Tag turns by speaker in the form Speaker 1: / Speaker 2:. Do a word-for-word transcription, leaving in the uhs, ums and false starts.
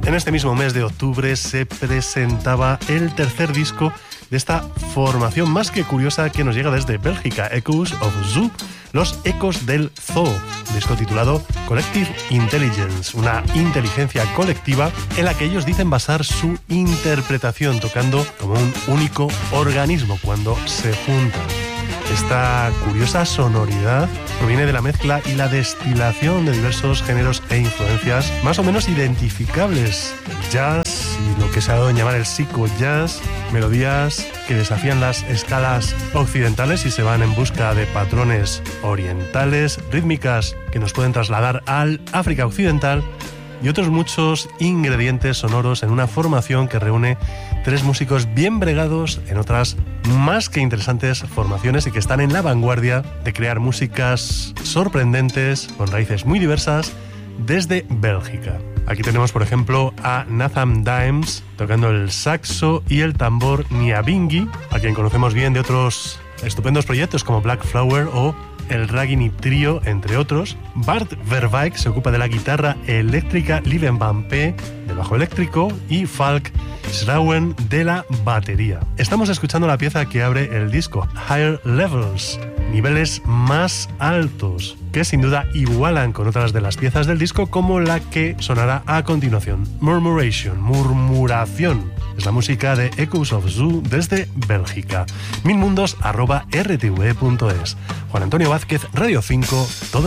Speaker 1: En este mismo mes de octubre se presentaba el tercer disco de esta formación más que curiosa que nos llega desde Bélgica, Echoes of Zoo, los ecos del zoo, disco titulado Collective Intelligence, una inteligencia colectiva en la que ellos dicen basar su interpretación tocando como un único organismo cuando se juntan. Esta curiosa sonoridad proviene de la mezcla y la destilación de diversos géneros e influencias más o menos identificables. El jazz y lo que se ha dado en llamar el psico-jazz, melodías que desafían las escalas occidentales y se van en busca de patrones orientales, rítmicas que nos pueden trasladar al África occidental y otros muchos ingredientes sonoros en una formación que reúne tres músicos bien bregados en otras más que interesantes formaciones y que están en la vanguardia de crear músicas sorprendentes con raíces muy diversas desde Bélgica. Aquí tenemos, por ejemplo, a Nathan Dimes tocando el saxo y el tambor Nyabinghi, a quien conocemos bien de otros estupendos proyectos como Black Flower o el Ragini Trio, entre otros. Bart Verwijk se ocupa de la guitarra eléctrica, Lieven Van P del bajo eléctrico y Falk Schrauen de la batería. Estamos escuchando la pieza que abre el disco, Higher Levels, niveles más altos, que sin duda igualan con otras de las piezas del disco, como la que sonará a continuación, Murmuration, murmuración. Es la música de Echoes of Zoo desde Bélgica. Milmundos arroba r t v punto es. Juan Antonio Vázquez, Radio cinco, todo